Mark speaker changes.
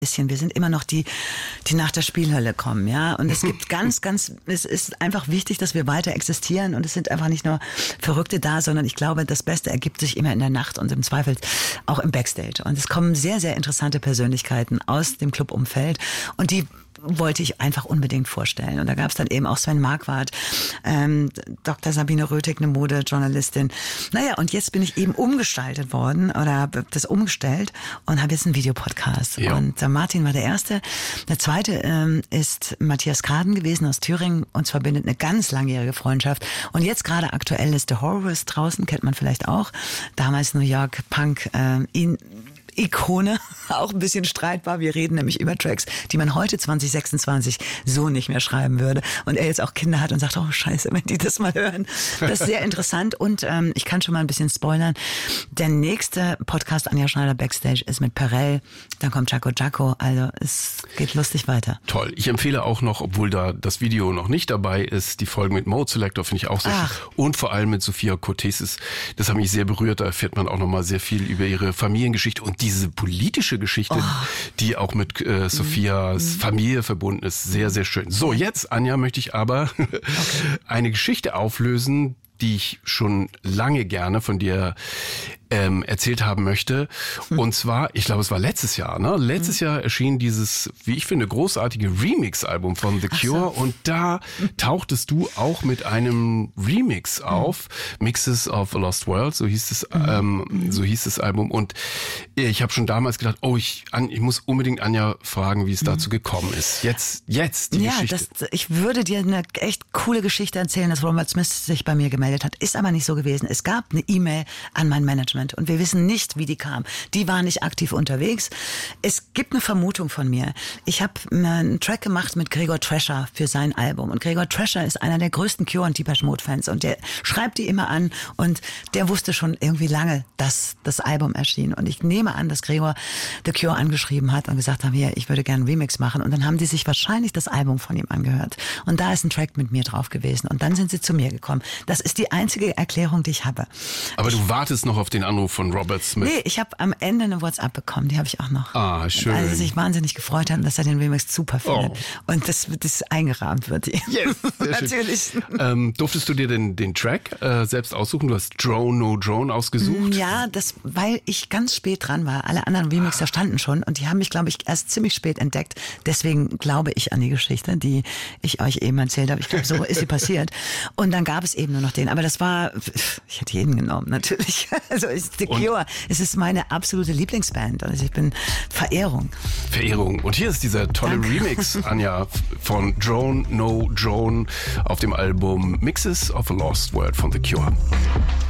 Speaker 1: Wir sind immer noch die nach der Spielhölle kommen, ja. Und es gibt es ist einfach wichtig, dass wir weiter existieren und es sind einfach nicht nur Verrückte da, sondern ich glaube, das Beste ergibt sich immer in der Nacht und im Zweifel auch im Backstage. Und es kommen sehr, sehr interessante Persönlichkeiten aus dem Clubumfeld und die wollte ich einfach unbedingt vorstellen. Und da gab es dann eben auch Sven Marquardt, Dr. Sabine Röthig, eine Modejournalistin. Naja, und jetzt bin ich eben umgestaltet worden oder habe das umgestellt und habe jetzt einen Videopodcast. Ja. Und Martin war der Erste. Der Zweite ist Matthias Kaden gewesen aus Thüringen. Uns verbindet eine ganz langjährige Freundschaft. Und jetzt gerade aktuell ist The Horrorist draußen, kennt man vielleicht auch. Damals New York Punk, Ikone, auch ein bisschen streitbar. Wir reden nämlich über Tracks, die man heute 2026 so nicht mehr schreiben würde. Und er jetzt auch Kinder hat und sagt, oh Scheiße, wenn die das mal hören. Das ist sehr interessant und ich kann schon mal ein bisschen spoilern. Der nächste Podcast Anja Schneider Backstage ist mit Perel. Dann kommt Jaco. Also es geht lustig weiter.
Speaker 2: Toll. Ich empfehle auch noch, obwohl da das Video noch nicht dabei ist, die Folge mit Mode Selector finde ich auch sehr schön. Und vor allem mit Sophia Cortesis. Das hat mich sehr berührt. Da erfährt man auch noch mal sehr viel über ihre Familiengeschichte und diese politische Geschichte, die auch mit Sophias Familie verbunden ist. Sehr, sehr schön. So, jetzt, Anja, möchte ich aber eine Geschichte auflösen, die ich schon lange gerne von dir erzählt haben möchte. Und zwar, ich glaube, es war letztes Jahr, ne? Letztes Jahr erschien dieses, wie ich finde, großartige Remix-Album von The Cure. Und da tauchtest du auch mit einem Remix auf. Mixes of a Lost World, so hieß das Album. Und ich habe schon damals gedacht, ich muss unbedingt Anja fragen, wie es dazu gekommen ist. Jetzt die Geschichte.
Speaker 1: Ich würde dir eine echt coole Geschichte erzählen, dass Robert Smith sich bei mir gemeldet hat. Ist aber nicht so gewesen. Es gab eine E-Mail an mein Management und wir wissen nicht, wie die kam. Die war nicht aktiv unterwegs. Es gibt eine Vermutung von mir. Ich habe einen Track gemacht mit Gregor Trescher für sein Album und Gregor Trescher ist einer der größten Cure und Depeche Mode Fans und der schreibt die immer an und der wusste schon irgendwie lange, dass das Album erschien und ich nehme an, dass Gregor The Cure angeschrieben hat und gesagt hat, ich würde gerne einen Remix machen und dann haben die sich wahrscheinlich das Album von ihm angehört und da ist ein Track mit mir drauf gewesen und dann sind sie zu mir gekommen. Das ist die einzige Erklärung, die ich habe.
Speaker 2: Aber du wartest noch auf den Anruf von Robert Smith?
Speaker 1: Nee, ich habe am Ende eine WhatsApp bekommen, die habe ich auch noch.
Speaker 2: Ah, schön.
Speaker 1: Weil sie sich wahnsinnig gefreut haben, dass er den Remix super findet. Und das eingerahmt wird.
Speaker 2: Yes, natürlich. Durftest du dir den Track selbst aussuchen? Du hast Drone, No Drone ausgesucht?
Speaker 1: Ja, weil ich ganz spät dran war. Alle anderen Remixer standen schon und die haben mich, glaube ich, erst ziemlich spät entdeckt. Deswegen glaube ich an die Geschichte, die ich euch eben erzählt habe. Ich glaube, so ist sie passiert. Und dann gab es eben nur noch den. Aber ich hätte jeden genommen, natürlich. Also The Cure, es ist meine absolute Lieblingsband. Also ich bin Verehrung.
Speaker 2: Und hier ist dieser tolle Remix, Anja, von Drone, No Drone auf dem Album Mixes of a Lost World von The Cure.